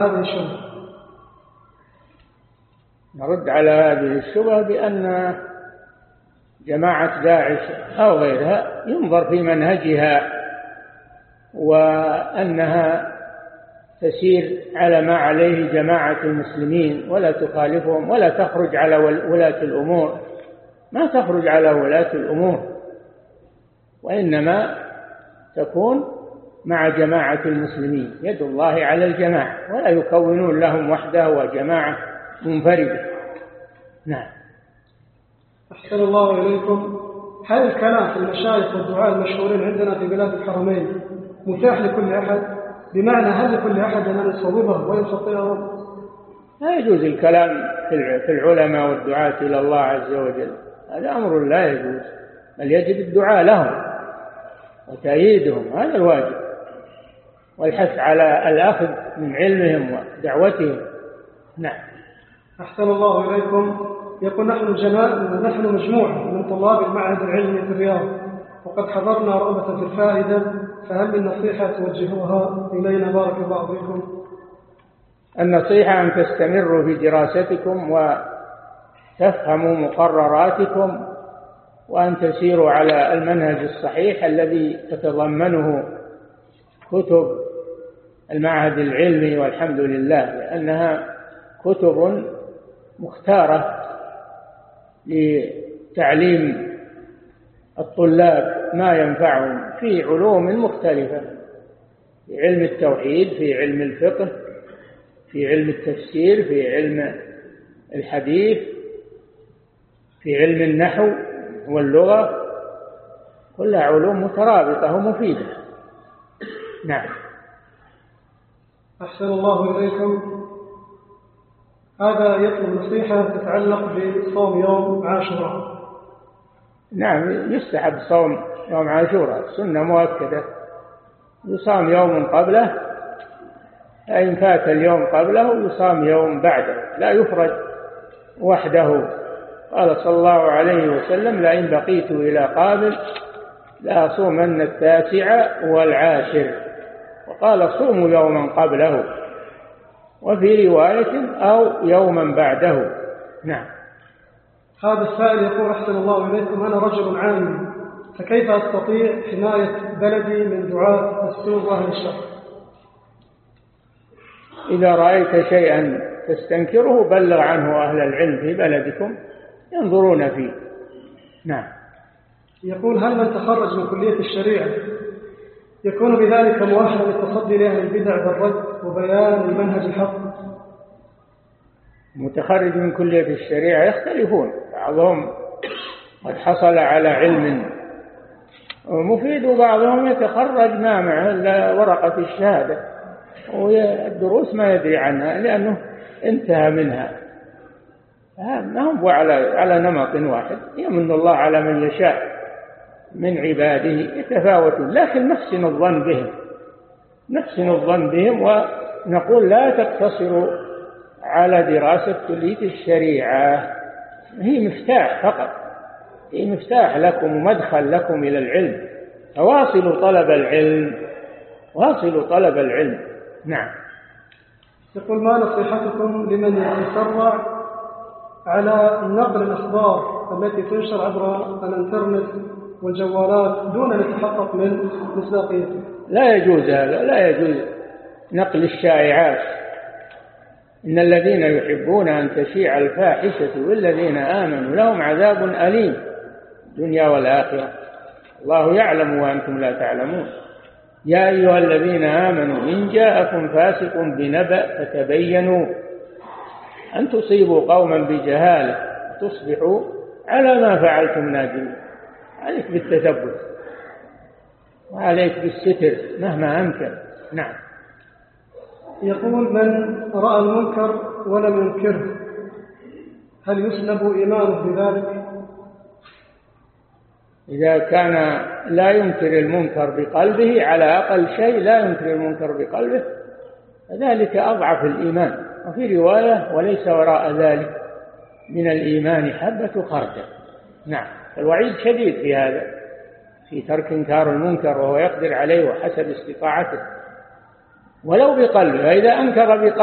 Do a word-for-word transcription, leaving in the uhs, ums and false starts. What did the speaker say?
هذه الشبهة؟ نرد على هذه الشبهة بأن جماعة داعش أو غيرها ينظر في منهجها وأنها تسير على ما عليه جماعة المسلمين ولا تخالفهم ولا تخرج على ولاة الأمور، ما تخرج على ولاة الأمور، وإنما تكون مع جماعة المسلمين، يد الله على الجماعة، ولا يكونون لهم وحده وجماعة منفردة. نعم. أحسن الله إليكم. هل الكلام في المشايخ والدعاء المشهورين عندنا في بلاد الحرمين متاح لكل أحد؟ بمعنى هل لكل أحد أن يصوبه ويخطئه؟ لا يجوز الكلام في العلماء والدعاة إلى الله عز وجل، هذا أمر لا يجوز، بل يجب الدعاء لهم وتأييدهم، هذا الواجب، والحث على الأخذ من علمهم ودعوتهم. نعم. أحسن الله إليكم. يقول نحن جماعة نحن مجموعة من طلاب المعهد العلمي في الرياض، وقد حضرنا رغبة في الفائدة، فهل من نصيحة توجهوها إلينا بارك الله فيكم؟ النصيحة أن تستمروا في دراستكم وتفهموا مقرراتكم، وأن تسيروا على المنهج الصحيح الذي تتضمنه كتب المعهد العلمي، والحمد لله، لأنها كتب مختارة لتعليم الطلاب ما ينفعهم في علوم مختلفة، في علم التوحيد، في علم الفقه، في علم التفسير، في علم الحديث، في علم النحو واللغة، كلها علوم مترابطة ومفيدة. نعم. أحسن الله إليكم. هذا يطلب نصيحة تتعلق بصوم يوم عاشوراء. نعم، يستحب صوم يوم عاشوراء، سنة مؤكدة، يصام يوم قبله، فإن فات اليوم قبله يصام يوم بعده، لا يفرد وحده. قال صلى الله عليه وسلم: لئن بقيت إلى قابل لأصومن التاسع والعاشر، وقال: صوموا يوما قبله، وفي رواية أو يوما بعده. نعم. هذا السائل يقول: أحسن الله إليكم، أنا رجل عام، فكيف أستطيع حماية بلدي من دعاة السوء وأهل الشر؟ إذا رأيت شيئا تستنكره بلغ عنه أهل العلم في بلدكم ينظرون فيه. نعم. يقول: هل من تخرج من كلية الشريعة يكون بذلك مؤهلا للتصدي لأهل البدع بالرد وبيان المنهج الحق؟ متخرج من كلية الشريعة يختلفون، بعضهم قد حصل على علم مفيد، وبعضهم يتخرج ما معه إلا ورقة الشهادة، والدروس ما يدري عنها لأنه انتهى منها. ما هم على على نمط واحد، يمن الله على من يشاء من عباده، يتفاوتون، لكن نحسن الظن بهم نحسن الظن بهم ونقول لا تقتصروا على دراسة كلية الشريعة، هي مفتاح فقط، هي مفتاح لكم ومدخل لكم إلى العلم، فواصلوا طلب العلم، واصلوا طلب العلم. نعم. يقول: ما نصيحتكم لمن يتسرع على نقل الأخبار التي تنشر عبر الانترنت والجوالات دون أن يتحقق من مصداقيتها؟ لا يجوز هذا، لا يجوز نقل الشائعات. إن الذين يحبون أن تشيع الفاحشة والذين آمنوا لهم عذاب أليم الدنيا والآخرة، الله يعلم وأنتم لا تعلمون. يا أيها الذين آمنوا إن جاءكم فاسق بنبأ فتبينوا أن تصيبوا قوما بجهالة تصبحوا على ما فعلتم نادمين. عليك بالتثبت وعليك بالستر مهما أمكن. نعم. يقول: من رأى المنكر ولم ينكره هل يسلب إيمانه بذلك؟ إذا كان لا ينكر المنكر بقلبه، على أقل شيء لا ينكر المنكر بقلبه، ذلك أضعف الإيمان. وفي رواية: وليس وراء ذلك من الإيمان حبة خردل. نعم. الوعيد شديد في هذا، في ترك إنكار المنكر وهو يقدر عليه وحسب استطاعته ولو بقلبه. فإذا أنكر بقلبه